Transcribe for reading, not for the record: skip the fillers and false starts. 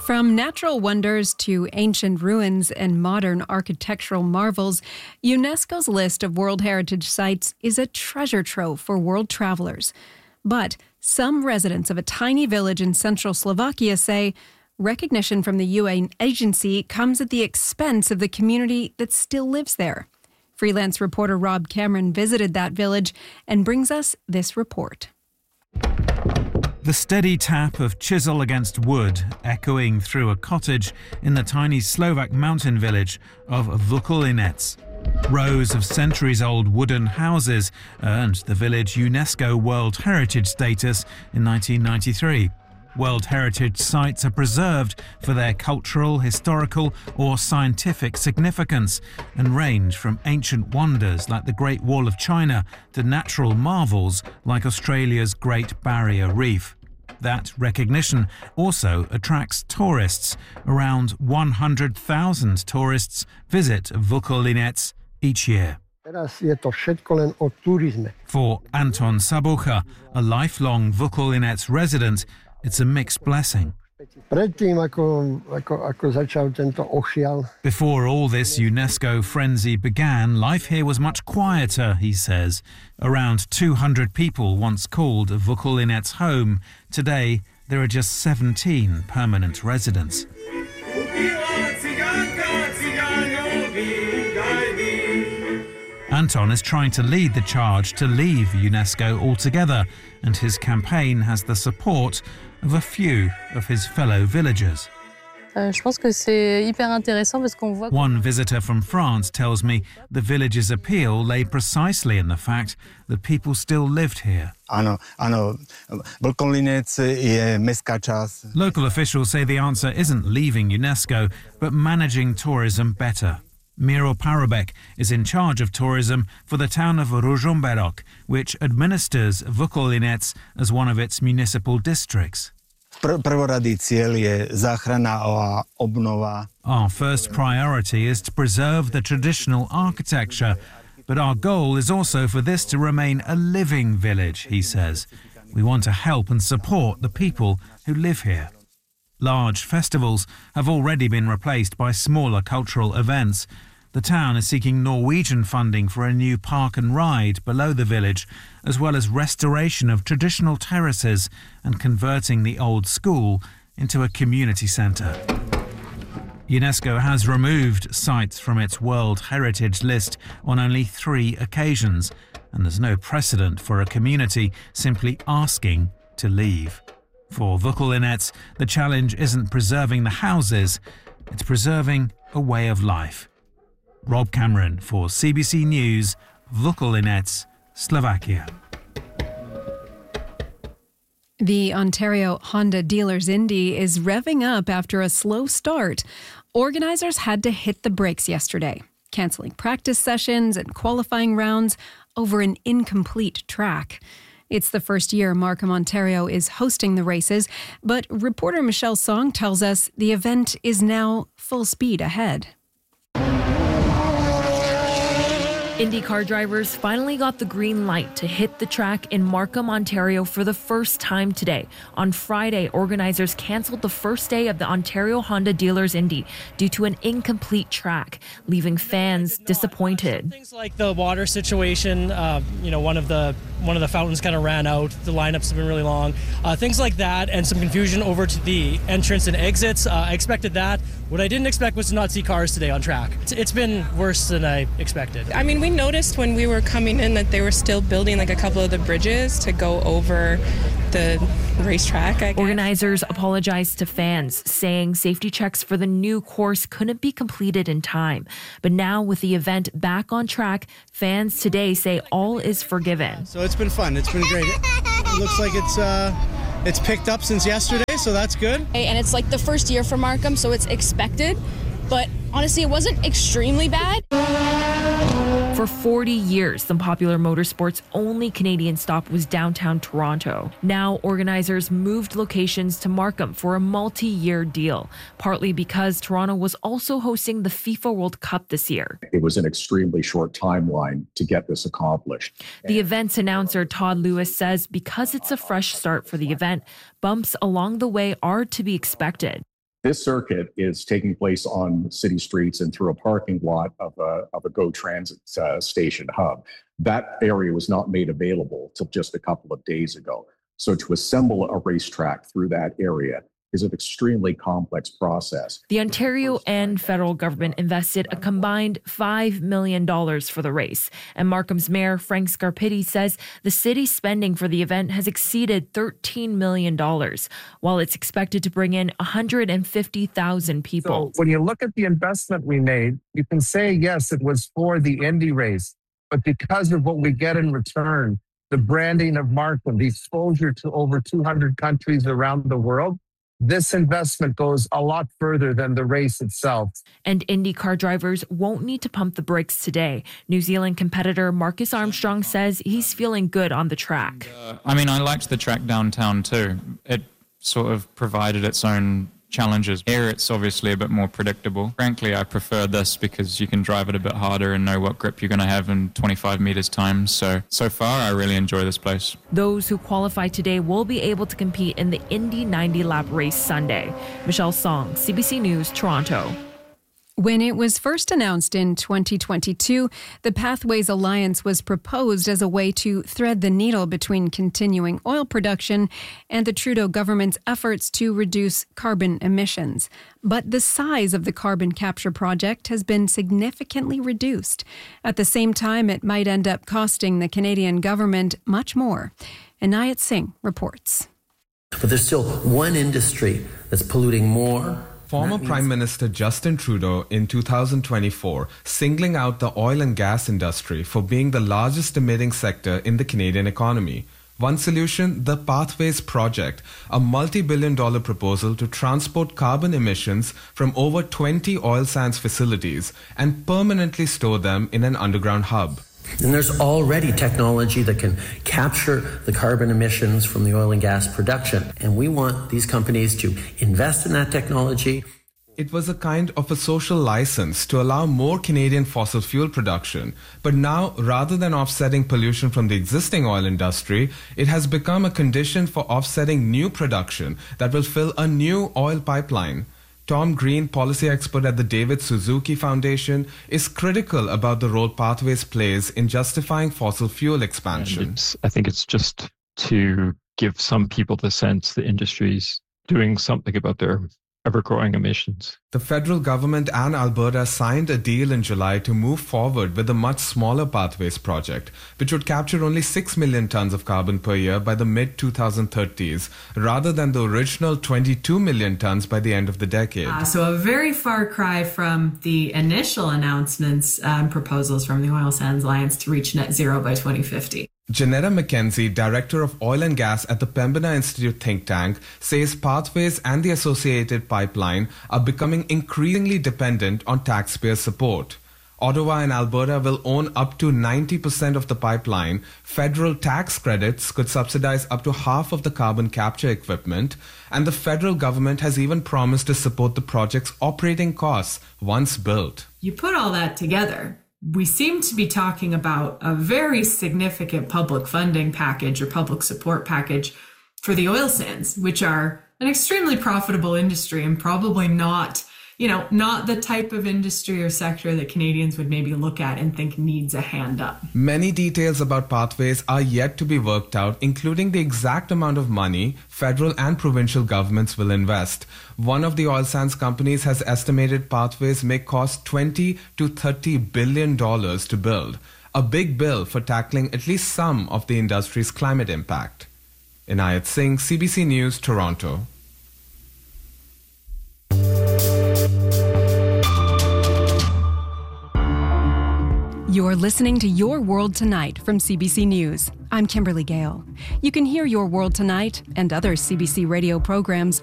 From natural wonders to ancient ruins and modern architectural marvels, UNESCO's list of World Heritage Sites is a treasure trove for world travelers. But some residents of a tiny village in central Slovakia say recognition from the UN agency comes at the expense of the community that still lives there. Freelance reporter Rob Cameron visited that village and brings us this report. The steady tap of chisel against wood echoing through a cottage in the tiny Slovak mountain village of Vukolinec. Rows of centuries-old wooden houses earned the village UNESCO World Heritage status in 1993. World Heritage sites are preserved for their cultural, historical or scientific significance and range from ancient wonders like the Great Wall of China to natural marvels like Australia's Great Barrier Reef. That recognition also attracts tourists. Around 100,000 tourists visit Vukolinec each year. For Anton Sabucha, a lifelong Vukolinec resident, it's a mixed blessing. Before all this UNESCO frenzy began, life here was much quieter, he says. Around 200 people once called Vukolinec home. Today, there are just 17 permanent residents. Anton is trying to lead the charge to leave UNESCO altogether, and his campaign has the support of a few of his fellow villagers. One visitor from France tells me the village's appeal lay precisely in the fact that people still lived here. Local officials say the answer isn't leaving UNESCO, but managing tourism better. Miro Parubek is in charge of tourism for the town of Ružomberok, which administers Vukolinec as one of its municipal districts. Our first priority is to preserve the traditional architecture, but our goal is also for this to remain a living village, he says. We want to help and support the people who live here. Large festivals have already been replaced by smaller cultural events. The town is seeking Norwegian funding for a new park and ride below the village, as well as restoration of traditional terraces and converting the old school into a community centre. UNESCO has removed sites from its World Heritage list on only 3 occasions, and there's no precedent for a community simply asking to leave. For Vukolinec, the challenge isn't preserving the houses, it's preserving a way of life. Rob Cameron for CBC News, Vukolinec, Slovakia. The Ontario Honda Dealers Indy is revving up after a slow start. Organizers had to hit the brakes yesterday, canceling practice sessions and qualifying rounds over an incomplete track. It's the first year Markham, Ontario is hosting the races, but reporter Michelle Song tells us the event is now full speed ahead. IndyCar drivers finally got the green light to hit the track in Markham, Ontario for the first time today. On Friday, organizers canceled the first day of the Ontario Honda Dealers Indy due to an incomplete track, leaving fans disappointed. Things like the water situation, one of the fountains kind of ran out. The lineups have been really long. Things like that, and some confusion over to the entrance and exits. I expected that. What I didn't expect was to not see cars today on track. It's been worse than I expected. I mean, we noticed when we were coming in that they were still building like a couple of the bridges to go over the racetrack, I guess. Organizers apologized to fans, saying safety checks for the new course couldn't be completed in time. But now with the event back on track, fans today say all is forgiven. So it's been fun. It's been great. It looks like it's picked up since yesterday, so that's good. And it's like the first year for Markham, so it's expected. But honestly, it wasn't extremely bad. For 40 years, the popular motorsports' only Canadian stop was downtown Toronto. Now, organizers moved locations to Markham for a multi-year deal, partly because Toronto was also hosting the FIFA World Cup this year. It was an extremely short timeline to get this accomplished. The event's announcer, Todd Lewis, says because it's a fresh start for the event, bumps along the way are to be expected. This circuit is taking place on city streets and through a parking lot of a GO Transit station hub. That area was not made available till just a couple of days ago. So to assemble a racetrack through that area is an extremely complex process. The Ontario and federal government invested a combined $5 million for the race. And Markham's mayor, Frank Scarpitti, says the city's spending for the event has exceeded $13 million, while it's expected to bring in 150,000 people. So when you look at the investment we made, you can say, yes, it was for the Indy race, but because of what we get in return, the branding of Markham, the exposure to over 200 countries around the world, this investment goes a lot further than the race itself. And IndyCar drivers won't need to pump the brakes today. New Zealand competitor Marcus Armstrong says he's feeling good on the track. I liked the track downtown too. It sort of provided its own challenges. Here it's obviously a bit more predictable. Frankly, I prefer this because you can drive it a bit harder and know what grip you're going to have in 25 meters time. So far, I really enjoy this place. Those who qualify today will be able to compete in the Indy 90 lap race Sunday. Michelle Song, CBC News, Toronto. When it was first announced in 2022, the Pathways Alliance was proposed as a way to thread the needle between continuing oil production and the Trudeau government's efforts to reduce carbon emissions. But the size of the carbon capture project has been significantly reduced. At the same time, it might end up costing the Canadian government much more. Inayat Singh reports. But there's still one industry that's polluting more. Former Prime Minister Justin Trudeau in 2024 singling out the oil and gas industry for being the largest emitting sector in the Canadian economy. One solution, the Pathways Project, a multi-billion-dollar proposal to transport carbon emissions from over 20 oil sands facilities and permanently store them in an underground hub. And there's already technology that can capture the carbon emissions from the oil and gas production. And we want these companies to invest in that technology. It was a kind of a social license to allow more Canadian fossil fuel production. But now, rather than offsetting pollution from the existing oil industry, it has become a condition for offsetting new production that will fill a new oil pipeline. Tom Green, policy expert at the David Suzuki Foundation, is critical about the role Pathways plays in justifying fossil fuel expansion. I think it's just to give some people the sense the industry's doing something about their ever-growing emissions. The federal government and Alberta signed a deal in July to move forward with a much smaller Pathways project, which would capture only 6 million tons of carbon per year by the mid-2030s, rather than the original 22 million tons by the end of the decade. So a very far cry from the initial announcements and proposals from the Oil Sands Alliance to reach net zero by 2050. Janetta McKenzie, director of oil and gas at the Pembina Institute think tank, says Pathways and the associated pipeline are becoming increasingly dependent on taxpayer support. Ottawa and Alberta will own up to 90% of the pipeline. Federal tax credits could subsidize up to half of the carbon capture equipment. And the federal government has even promised to support the project's operating costs once built. You put all that together, we seem to be talking about a very significant public funding package or public support package for the oil sands, which are an extremely profitable industry and probably not the type of industry or sector that Canadians would maybe look at and think needs a hand up. Many details about Pathways are yet to be worked out, including the exact amount of money federal and provincial governments will invest. One of the oil sands companies has estimated Pathways may cost $20 to $30 billion to build, a big bill for tackling at least some of the industry's climate impact. Inayat Singh, CBC News, Toronto. You're listening to Your World Tonight from CBC News. I'm Kimberly Gale. You can hear Your World Tonight and other CBC radio programs